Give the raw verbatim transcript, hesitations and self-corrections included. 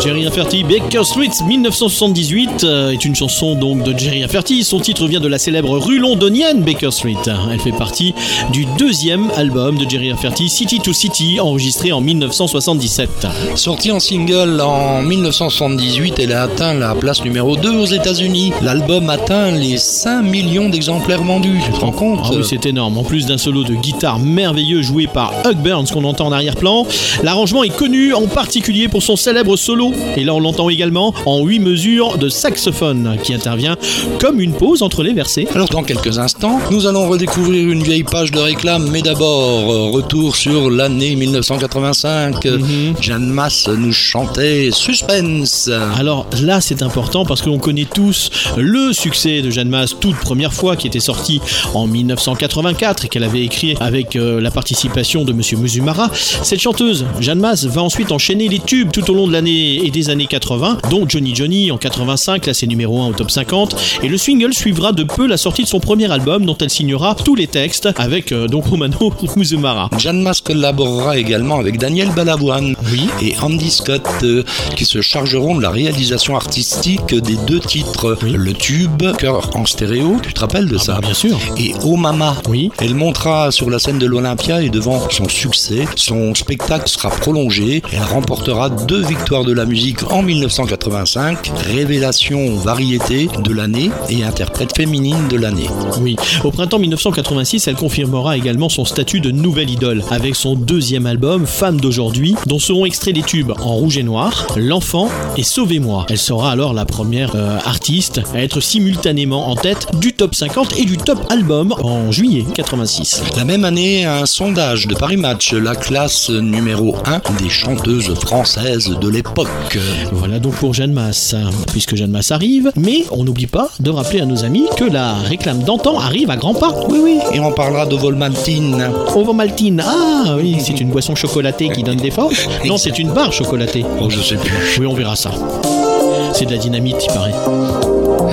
Gerry Rafferty, Baker Street, dix-neuf cent soixante-dix-huit euh, est une chanson donc de Gerry Rafferty. Son titre vient de la célèbre rue londonienne Baker Street. Elle fait partie du deuxième album de Gerry Rafferty, City to City, enregistré en dix-neuf cent soixante-dix-sept. Sorti en single en dix-neuf cent soixante-dix-huit, elle a atteint la place numéro deux aux États-Unis. L'album atteint les cinq millions d'exemplaires vendus. Tu te rends compte? Ah oui, c'est énorme. En plus d'un solo de guitare merveilleux joué par Huck Burns qu'on entend en arrière-plan, l'arrangement est connu en particulier pour son célèbre solo. Et là, on l'entend également en huit mesures de saxophone qui intervient comme une pause entre les versets. Alors, dans quelques instants, nous allons redécouvrir une vieille page de réclame, mais d'abord, retour sur l'année dix-neuf cent quatre-vingt-cinq. Mm-hmm. Jeanne Masse nous chantait Suspense. Alors là, c'est important parce qu'on connaît tous le succès de Jeanne Masse toute première fois, qui était sorti en dix-neuf cent quatre-vingt-quatre et qu'elle avait écrit avec euh, la participation de Monsieur Musumara. Cette chanteuse, Jeanne Masse, va ensuite enchaîner les tubes tout au long de l'année et des années quatre-vingts, dont Johnny Johnny en quatre-vingt-cinq, là c'est numéro un au top cinquante, et le single suivra de peu la sortie de son premier album dont elle signera tous les textes avec euh, donc Romano Musumara. Jeanne Masse collaborera également avec Daniel Balavoine oui. et Andy Scott euh, qui se chargeront de la réalisation artistique des deux titres. Oui. Le tube, Cœur en stéréo, tu te rappelles de ah ça? Bah, bien sûr. Et Oh Mama. Oui. Elle montera sur la scène de l'Olympia et devant son succès, son spectacle sera prolongé. Elle remportera deux victoires de la musique en dix-neuf cent quatre-vingt-cinq, révélation variété de l'année et interprète féminine de l'année. Oui. Au printemps dix-neuf cent quatre-vingt-six, elle confirmera également son statut de nouvelle idole avec son deuxième album, Femme d'aujourd'hui, dont seront extraits des tubes En rouge et noir, L'enfant et Sauvez-moi. Elle sera alors la première euh, artiste à être simultanément en tête du top cinquante et du top album en juillet quatre-vingt-six. La même année, un sondage de Paris Match la classe numéro un des chanteuses françaises de l'époque. Voilà donc pour Jeanne Masse, puisque Jeanne Masse arrive, mais on n'oublie pas de rappeler à nos amis que la réclame d'antan arrive à grands pas. Oui, oui, et on parlera d'Ovomaltine. Ovomaltine, ah oui, c'est une boisson chocolatée qui donne des forces. Non, c'est une barre chocolatée. Oh, je sais plus. Oui, on verra ça. C'est de la dynamite, il paraît.